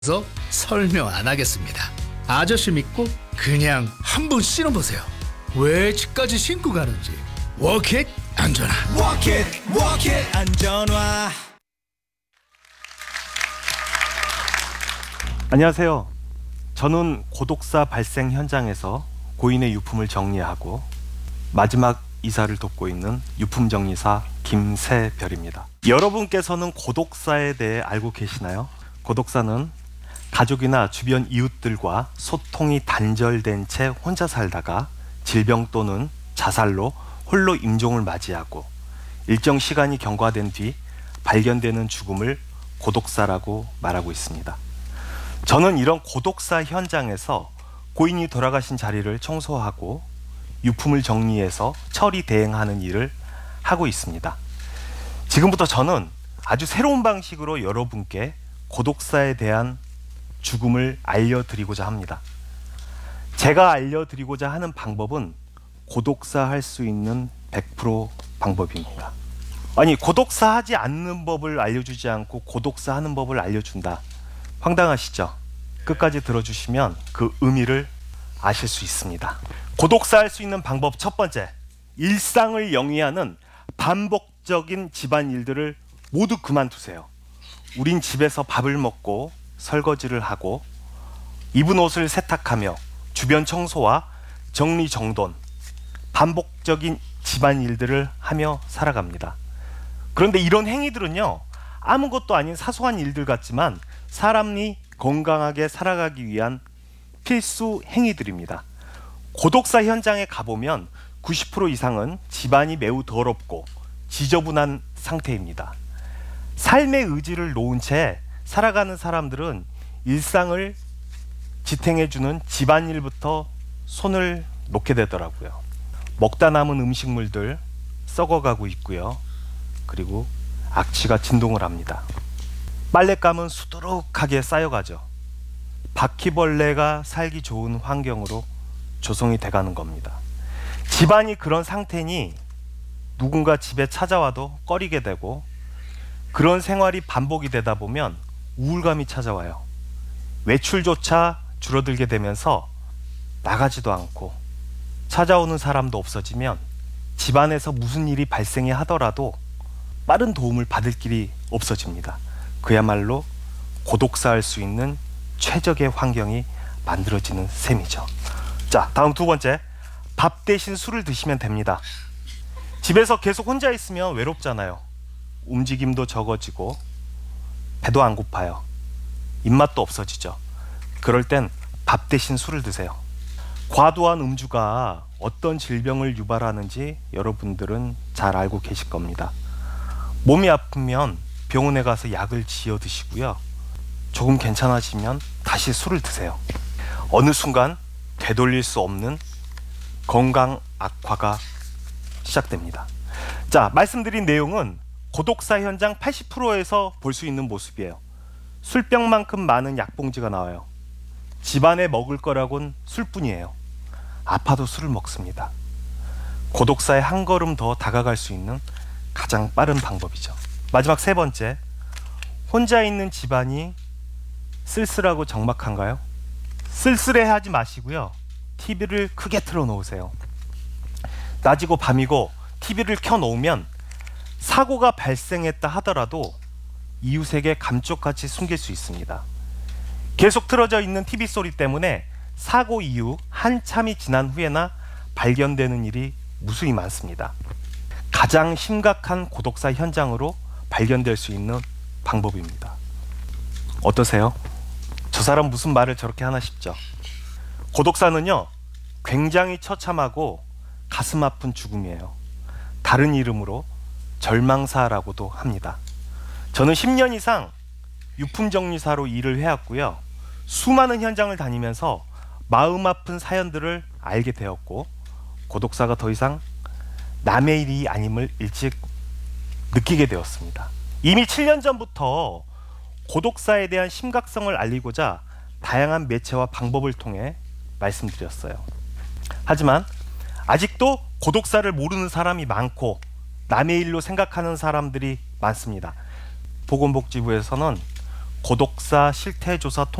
그래서 설명 안 하겠습니다. 아저씨 믿고 그냥 한번 신어보세요. 왜 집까지 신고 가는지. 워킷 안전화. 워킷 안전화. 안녕하세요. 저는 고독사 발생 현장에서 고인의 유품을 정리하고 마지막 이사를 돕고 있는 유품정리사 김세별입니다. 여러분께서는 고독사에 대해 알고 계시나요? 고독사는 가족이나 주변 이웃들과 소통이 단절된 채 혼자 살다가 질병 또는 자살로 홀로 임종을 맞이하고 일정 시간이 경과된 뒤 발견되는 죽음을 고독사라고 말하고 있습니다. 저는 이런 고독사 현장에서 고인이 돌아가신 자리를 청소하고 유품을 정리해서 처리 대행하는 일을 하고 있습니다. 지금부터 저는 아주 새로운 방식으로 여러분께 고독사에 대한 죽음을 알려드리고자 합니다. 제가 알려드리고자 하는 방법은 고독사 할 수 있는 100% 방법입니다. 아니, 고독사 하지 않는 법을 알려주지 않고 고독사 하는 법을 알려준다. 황당하시죠? 끝까지 들어주시면 그 의미를 아실 수 있습니다. 고독사 할 수 있는 방법 첫 번째, 일상을 영위하는 반복적인 집안일들을 모두 그만두세요. 우린 집에서 밥을 먹고 설거지를 하고 입은 옷을 세탁하며 주변 청소와 정리정돈, 반복적인 집안일들을 하며 살아갑니다. 그런데 이런 행위들은요, 아무것도 아닌 사소한 일들 같지만 사람이 건강하게 살아가기 위한 필수 행위들입니다. 고독사 현장에 가보면 90% 이상은 집안이 매우 더럽고 지저분한 상태입니다. 삶의 의지를 놓은 채 살아가는 사람들은 일상을 지탱해주는 집안일부터 손을 놓게 되더라고요. 먹다 남은 음식물들 썩어가고 있고요. 그리고 악취가 진동을 합니다. 빨랫감은 수두룩하게 쌓여가죠. 바퀴벌레가 살기 좋은 환경으로 조성이 돼가는 겁니다. 집안이 그런 상태니 누군가 집에 찾아와도 꺼리게 되고, 그런 생활이 반복이 되다 보면 우울감이 찾아와요. 외출조차 줄어들게 되면서 나가지도 않고 찾아오는 사람도 없어지면 집안에서 무슨 일이 발생이 하더라도 빠른 도움을 받을 길이 없어집니다. 그야말로 고독사할 수 있는 최적의 환경이 만들어지는 셈이죠. 자, 다음 두 번째, 밥 대신 술을 드시면 됩니다. 집에서 계속 혼자 있으면 외롭잖아요. 움직임도 적어지고 배도 안 고파요. 입맛도 없어지죠. 그럴 땐 밥 대신 술을 드세요. 과도한 음주가 어떤 질병을 유발하는지 여러분들은 잘 알고 계실 겁니다. 몸이 아프면 병원에 가서 약을 지어 드시고요. 조금 괜찮아지면 다시 술을 드세요. 어느 순간 되돌릴 수 없는 건강 악화가 시작됩니다. 자, 말씀드린 내용은 고독사 현장 80%에서 볼 수 있는 모습이에요. 술병만큼 많은 약봉지가 나와요. 집안에 먹을 거라곤 술뿐이에요. 아파도 술을 먹습니다. 고독사에 한 걸음 더 다가갈 수 있는 가장 빠른 방법이죠. 마지막 세 번째, 혼자 있는 집안이 쓸쓸하고 적막한가요? 쓸쓸해하지 마시고요. TV를 크게 틀어놓으세요. 낮이고 밤이고 TV를 켜놓으면 사고가 발생했다 하더라도 이웃에게 감쪽같이 숨길 수 있습니다. 계속 틀어져 있는 TV 소리 때문에 사고 이후 한참이 지난 후에나 발견되는 일이 무수히 많습니다. 가장 심각한 고독사 현장으로 발견될 수 있는 방법입니다. 어떠세요? 저 사람 무슨 말을 저렇게 하나 싶죠? 고독사는요, 굉장히 처참하고 가슴 아픈 죽음이에요. 다른 이름으로 절망사라고도 합니다. 저는 10년 이상 유품정리사로 일을 해왔고요. 수많은 현장을 다니면서 마음 아픈 사연들을 알게 되었고, 고독사가 더 이상 남의 일이 아님을 일찍 느끼게 되었습니다. 이미 7년 전부터 고독사에 대한 심각성을 알리고자 다양한 매체와 방법을 통해 말씀드렸어요. 하지만 아직도 고독사를 모르는 사람이 많고 남의 일로 생각하는 사람들이 많습니다. 보건복지부에서는 고독사 실태조사